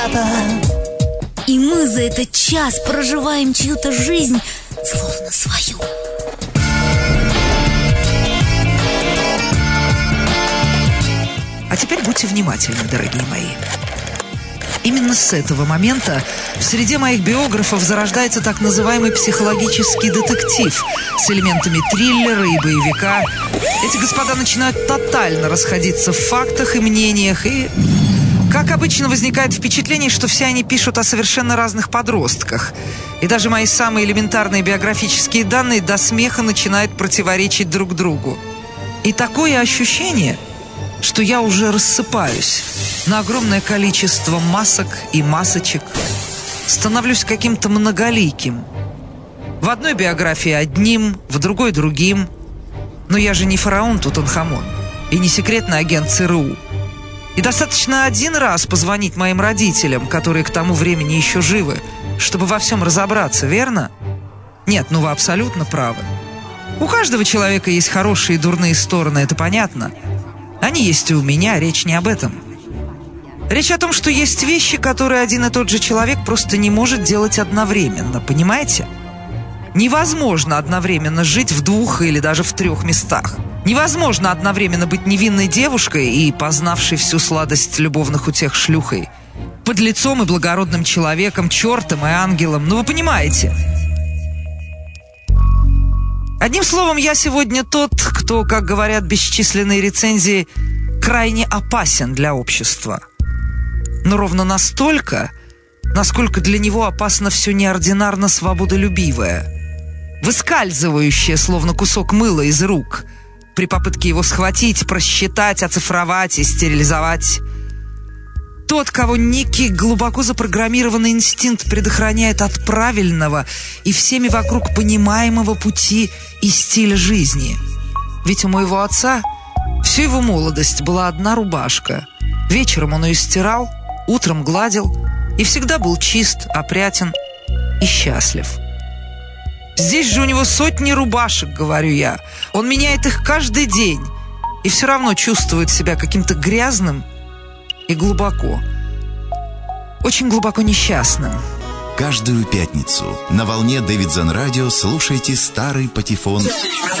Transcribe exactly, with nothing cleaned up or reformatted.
И мы за этот час проживаем чью-то жизнь, словно свою. А теперь будьте внимательны, дорогие мои. Именно с этого момента в среде моих биографов зарождается так называемый психологический детектив с элементами триллера и боевика. Эти господа начинают тотально расходиться в фактах и мнениях, и, как обычно, возникает впечатление, что все они пишут о совершенно разных подростках. И даже мои самые элементарные биографические данные до смеха начинают противоречить друг другу. И такое ощущение, что я уже рассыпаюсь на огромное количество масок и масочек, становлюсь каким-то многоликим. В одной биографии одним, в другой другим. Но я же не фараон Тутанхамон и не секретный агент ЦРУ. И достаточно один раз позвонить моим родителям, которые к тому времени еще живы, чтобы во всем разобраться, верно? Нет, ну вы абсолютно правы. У каждого человека есть хорошие и дурные стороны, это понятно. Они есть и у меня, речь не об этом. Речь о том, что есть вещи, которые один и тот же человек просто не может делать одновременно, понимаете? Невозможно одновременно жить в двух или даже в трех местах. Невозможно одновременно быть невинной девушкой и познавшей всю сладость любовных утех шлюхой, подлецом и благородным человеком, чертом и ангелом. Ну вы понимаете? Одним словом, я сегодня тот, кто, как говорят бесчисленные рецензии, крайне опасен для общества. Но ровно настолько, насколько для него опасно все неординарно свободолюбивое, выскальзывающее, словно кусок мыла из рук, при попытке его схватить, просчитать, оцифровать и стерилизовать. Тот, кого некий глубоко запрограммированный инстинкт предохраняет от правильного и всеми вокруг понимаемого пути и стиля жизни. Ведь у моего отца всю его молодость была одна рубашка. Вечером он ее стирал, утром гладил и всегда был чист, опрятен и счастлив. Здесь же у него сотни рубашек, говорю я. Он меняет их каждый день и все равно чувствует себя каким-то грязным и глубоко, очень глубоко несчастным. Каждую пятницу на волне Дэвидсон Радио слушайте старый патефон